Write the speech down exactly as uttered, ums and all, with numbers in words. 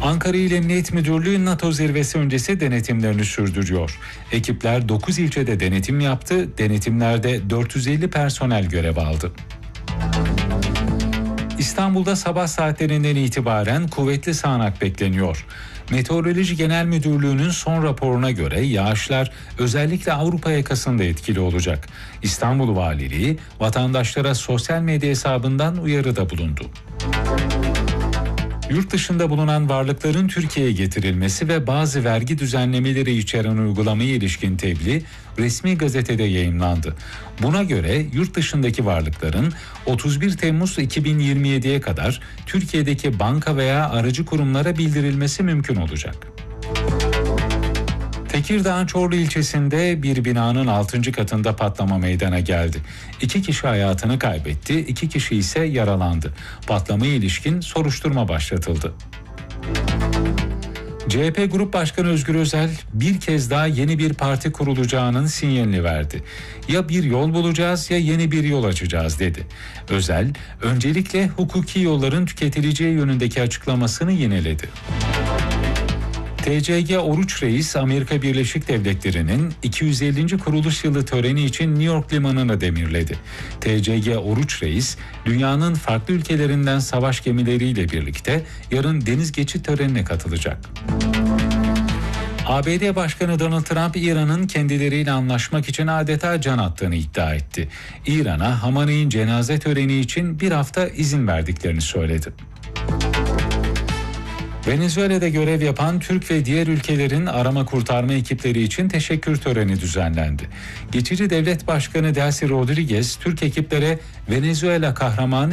Ankara İl Emniyet Müdürlüğü NATO zirvesi öncesi denetimlerini sürdürüyor. Ekipler dokuz ilçede denetim yaptı. Denetimlerde dört yüz elli personel görev aldı. İstanbul'da sabah saatlerinden itibaren kuvvetli sağanak bekleniyor. Meteoroloji Genel Müdürlüğü'nün son raporuna göre yağışlar özellikle Avrupa yakasında etkili olacak. İstanbul Valiliği vatandaşlara sosyal medya hesabından uyarıda bulundu. Yurt dışında bulunan varlıkların Türkiye'ye getirilmesi ve bazı vergi düzenlemeleri içeren uygulamaya ilişkin tebliğ resmi gazetede yayımlandı. Buna göre yurt dışındaki varlıkların otuz bir Temmuz iki bin yirmi yediye kadar Türkiye'deki banka veya aracı kurumlara bildirilmesi mümkün olacak. Tekirdağ'ın Çorlu ilçesinde bir binanın altıncı katında patlama meydana geldi. İki kişi hayatını kaybetti, iki kişi ise yaralandı. Patlamaya ilişkin soruşturma başlatıldı. C H P Grup Başkanı Özgür Özel bir kez daha yeni bir parti kurulacağının sinyalini verdi. Ya bir yol bulacağız ya yeni bir yol açacağız dedi. Özel, öncelikle hukuki yolların tüketileceği yönündeki açıklamasını yineledi. T C G Oruç Reis, Amerika Birleşik Devletleri'nin iki yüz ellinci kuruluş yılı töreni için New York limanına demirledi. T C G Oruç Reis, dünyanın farklı ülkelerinden savaş gemileriyle birlikte yarın deniz geçit törenine katılacak. A B D Başkanı Donald Trump, İran'ın kendileriyle anlaşmak için adeta can attığını iddia etti. İran'a Hamaney'in cenaze töreni için bir hafta izin verdiklerini söyledi. Venezuela'da görev yapan Türk ve diğer ülkelerin arama kurtarma ekipleri için teşekkür töreni düzenlendi. Geçici Devlet Başkanı Delcy Rodriguez, Türk ekiplere Venezuela kahramanı